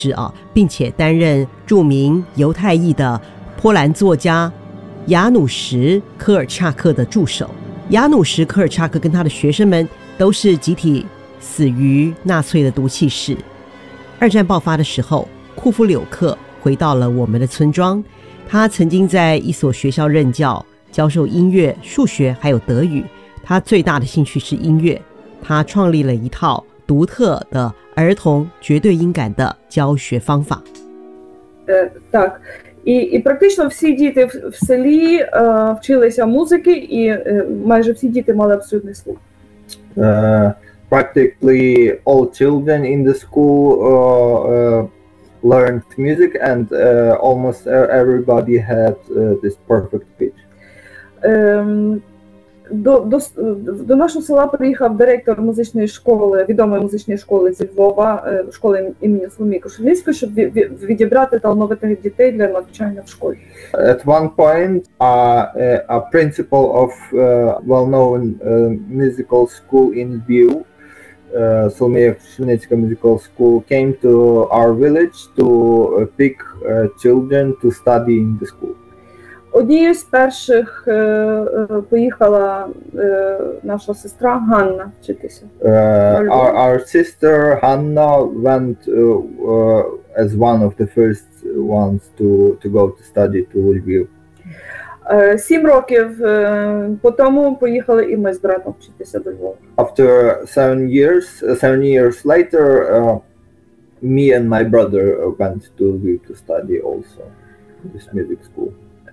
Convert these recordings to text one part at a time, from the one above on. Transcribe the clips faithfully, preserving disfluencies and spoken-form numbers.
是啊，并且担任著名犹太裔的波兰作家雅努什科尔恰克的助手。雅努什科尔恰克跟他的学生们都是集体死于纳粹的毒气室。二战爆发的时候，库夫柳克回到了我们的村庄，他曾经在一所学校任教，教授音乐、数学还有德语。他最大的兴趣是音乐，他创立了一套独特的儿童绝对音感的教学方法。 Е, так. І, і практично всі діти в, в селі е, вчилися музики, і е, майже всі діти мали абсолютний слух. Uh, practically all children in the school uh, uh, learned music, and uh, almost everybody had uh, this perfect pitch. Е, До, до, до нашого села приїхав директор музичної школи, відомої музичної школи зі Львова, школи імені Соломії Кошелінської, щоб відібрати талановитих дітей для навчання в школі. At one point, uh, a principal of uh, well-known uh, musical school in Lviv, uh, Solomia Koshelnitska Musical School, came to our village to uh, pick uh, children to study in the school. Однією з перших е, е, поїхала е, наша сестра Ганна вчитися. Uh, our, our sister Hanna went uh, uh, as one of the first ones to, to go to study to Lviv. Е, сім років е, по тому поїхали і ми з братом вчитися до Львова. After seven years, uh, seven years later, uh, me and my brother went to Lviv to study also this music school.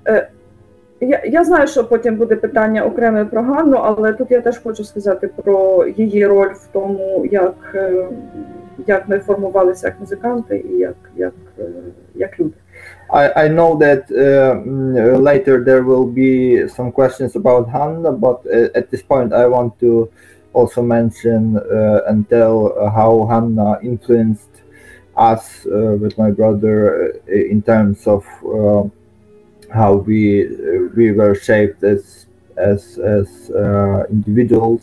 Я, я знаю, що потім буде питання окреме про Ганну, але тут я теж хочу сказати про її роль в тому, як, як ми формувалися як музиканти і як, як, як люди. I, I know that uh, later there will be some questions about Hanna, but uh, at this point I want to also mention uh, and tell how Hanna influenced us uh, with my brother in terms of uh, how we uh, we were shaped as as as uh, individuals.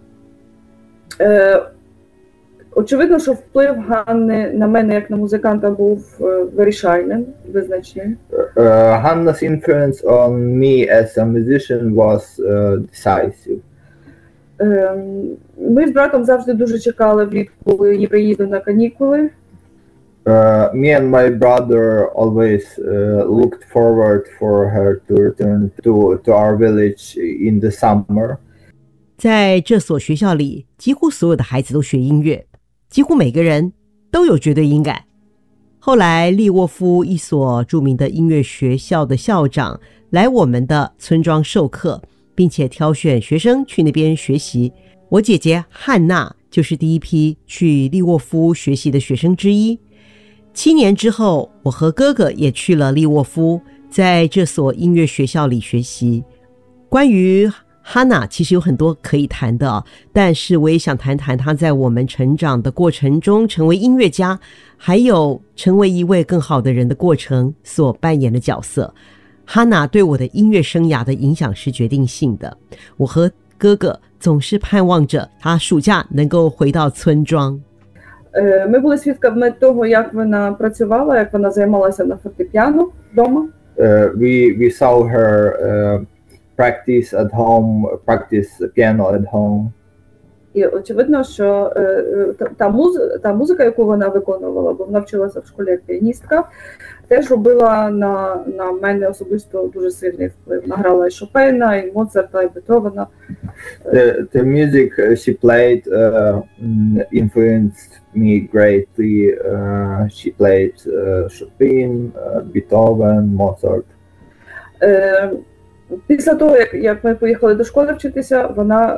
Е, очевидно, що вплив Ганни на мене як на музиканта був е, вирішальним, визначним. Uh, Hanna's influence on me as a musician was uh, decisive. Е, ми з братом завжди дуже чекали влітку її приїзду на канікули. Uh, me and my brother always uh, looked forward for her to return to, to our village in the summer. 在这所学校里，几乎所有的孩子都学音乐，几乎每个人都有绝对音感。后来，利沃夫一所著名的音乐学校的校长来我们的村庄授课，并且挑选学生去那边学习。我姐姐汉娜就是第一批去利沃夫学习的学生之一。七年之后，我和哥哥也去了利沃夫，在这所音乐学校里学习。关于哈娜其实有很多可以谈的，但是我也想谈谈她在我们成长的过程中成为音乐家，还有成为一位更好的人的过程所扮演的角色。哈娜对我的音乐生涯的影响是决定性的，我和哥哥总是盼望着她暑假能够回到村庄。 Ми були свідками того, як вона працювала, як вона займалася на фортепіано вдома. Uh, we we saw her uh, practice at home, practice piano at home. І очевидно, що та, та, муз, та музика, яку вона виконувала, бо вона вчилася в школі як піаністка, теж робила на, на мене особисто дуже сильний вплив. Награла і Шопена, і Моцарта, і Бетховена. The, the music she played uh, influenced me greatly. Uh, she played uh, Chopin, uh, Beethoven, Mozart. Е, після того, як, як ми поїхали до школи вчитися, вона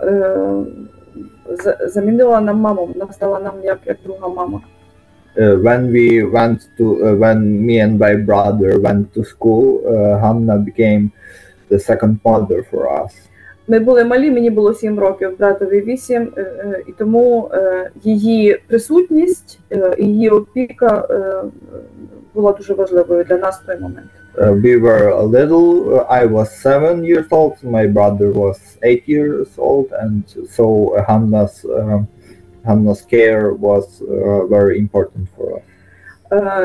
е, замінила нам маму, вона стала нам як, як друга мама. Uh, when we went to, uh, when me and my brother went to school, uh, Hanna became the second mother for us. Ми були малі, мені було сім років, братові вісім, і тому її присутність, її опіка була дуже важливою для нас в той момент. Uh, we were a little, uh, I was seven years old, my brother was eight years old, and so Hanna's, uh, Hanna's care was uh, very important for us. Е,